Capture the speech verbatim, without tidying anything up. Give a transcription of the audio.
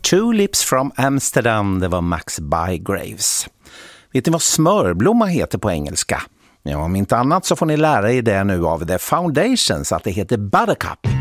Tulips from Amsterdam, det var Max Bygraves. Vet ni vad smörblomma heter på engelska? Ja, om inte annat så får ni lära er det nu av The Foundations, att det heter Buttercup.